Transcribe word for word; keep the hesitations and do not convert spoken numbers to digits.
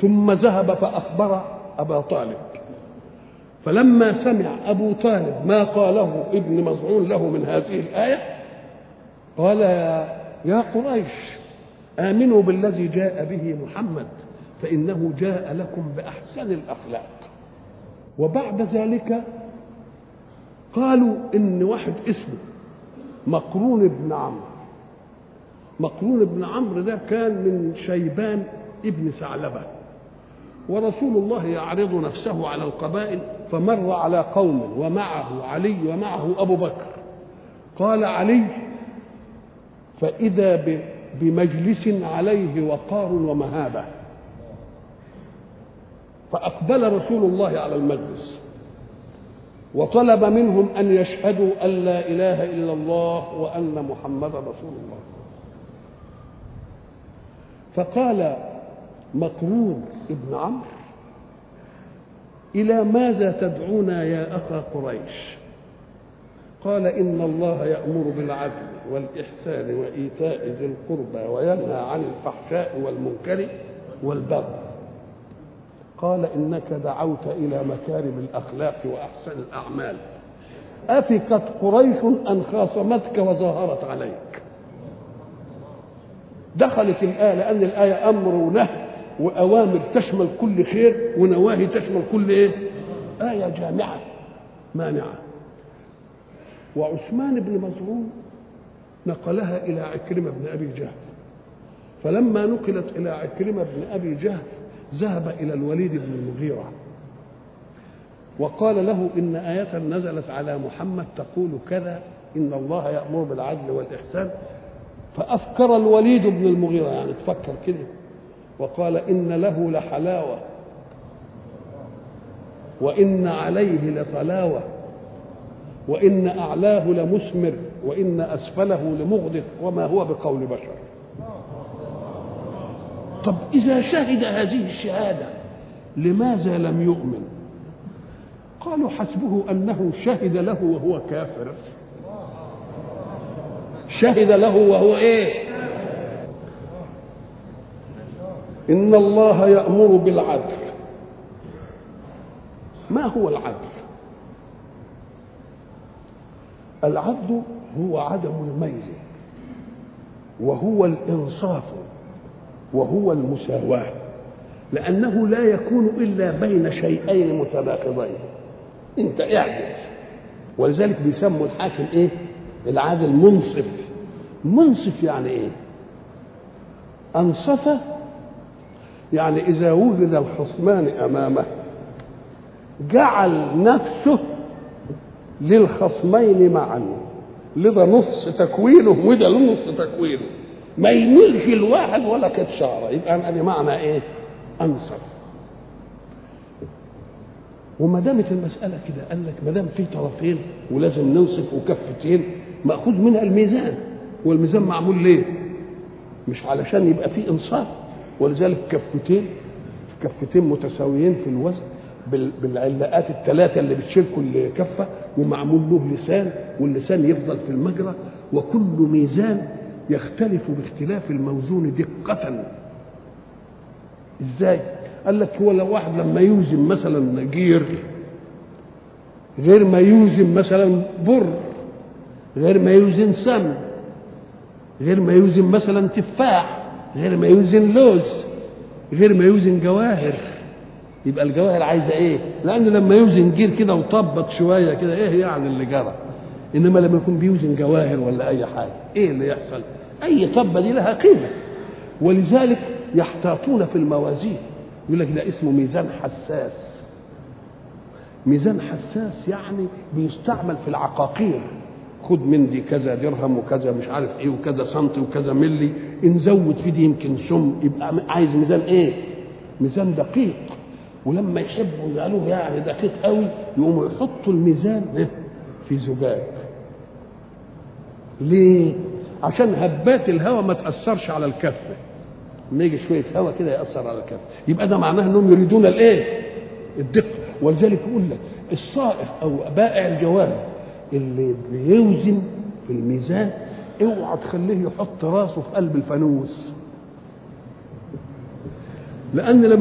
ثم ذهب فأخبر أبا طالب، فلما سمع أبو طالب ما قاله ابن مظعون له من هذه الآية قال يا قريش آمنوا بالذي جاء به محمد فإنه جاء لكم بأحسن الأخلاق. وبعد ذلك قالوا إن واحد اسمه مقرون بن عمرو، مقرون بن عمرو ده كان من شيبان ابن ثعلبة، ورسول الله يعرض نفسه على القبائل فمر على قوم ومعه علي ومعه أبو بكر، قال علي فإذا بمجلس عليه وقار ومهابة، فأقبل رسول الله على المجلس وطلب منهم أن يشهدوا أن لا إله إلا الله وأن محمد رسول الله. فقال مقرون ابن عمرو إلى ماذا تدعونا يا أخا قريش؟ قال إن الله يأمر بالعدل والإحسان وإيتاء ذي القربى وينهى عن الفحشاء والمنكر والبغي. قال إنك دعوت إلى مكارم الأخلاق وأحسن الأعمال، أفكت قريش أن خاصمتك وظاهرت عليك. دخلت الآية لأن الآية أمر ونهي وأوامر تشمل كل خير ونواهي تشمل كل إيه؟ آية جامعة مانعة. وعثمان بن مظعون نقلها إلى عكرمة بن أبي جهل، فلما نقلت إلى عكرمة بن أبي جهل ذهب إلى الوليد بن المغيرة وقال له إن آية نزلت على محمد تقول كذا إن الله يأمر بالعدل والإحسان. فأفكر الوليد بن المغيرة، يعني تفكر كده، وقال إن له لحلاوة وإن عليه لطلاوة وإن أعلاه لمثمر وإن أسفله لمغدق وما هو بقول بشر. طب إذا شهد هذه الشهادة لماذا لم يؤمن؟ قالوا حسبه أنه شهد له وهو كافر، شهد له وهو إيه؟ إن الله يأمر بالعدل. ما هو العدل؟ العدل هو عدم الميل وهو الإنصاف وهو المساواة، لأنه لا يكون إلا بين شيئين متناقضين. أنت اعدل، ولذلك بيسموا الحاكم إيه؟ العادل منصف. منصف يعني إيه؟ أنصف يعني إذا وجد الخصمان أمامه جعل نفسه للخصمين معا، لذا نص تكوينه وده نص تكوينه، ما يميلش الواحد ولا كتشاره، يبقى هذه معنى ايه؟ انصف. وما دامت المساله كده قال لك ما دام في طرفين ولازم ننصف وكفتين ماخوذ منها الميزان، والميزان معمول ليه؟ مش علشان يبقى فيه انصاف، ولذلك كفتين كفتين متساويين في الوزن بالعلاقات الثلاثه اللي بتشيل كل كفه، ومعمول له لسان واللسان يفضل في المجرى، وكل ميزان يختلف باختلاف الموزون دقة. ازاي؟ قال لك هو لو واحد لما يوزن مثلا جير غير ما يوزن مثلا بر، غير ما يوزن سمن، غير ما يوزن مثلا تفاح، غير ما يوزن لوز، غير ما يوزن جواهر. يبقى الجواهر عايزه ايه؟ لان لما يوزن جير كده وطبط شويه كده ايه يعني اللي جرى؟ انما لما يكون بيوزن جواهر ولا اي حاجه ايه اللي يحصل؟ اي طبه دي لها قيمه. ولذلك يحتاطون في الموازين، يقول لك ده اسمه ميزان حساس. ميزان حساس يعني بيستعمل في العقاقير، خد من دي كذا درهم وكذا مش عارف ايه وكذا سنتي وكذا ملي، ان زود في دي يمكن سم، يبقى عايز ميزان ايه؟ ميزان دقيق. ولما يحبوا يقالوه يعني دقيق قوي يقوموا يحطوا الميزان في زجاج. ليه؟ عشان هبات الهواء ما تاثرش على الكفه، لما يجي شويه هواء كده ياثر على الكفه، يبقى ده معناه انهم يريدون الايه؟ الدقه. ولذلك يقول لك الصائغ او بائع الجوارح اللي بيوزن في الميزان اوعى تخليه يحط راسه في قلب الفانوس، لان لما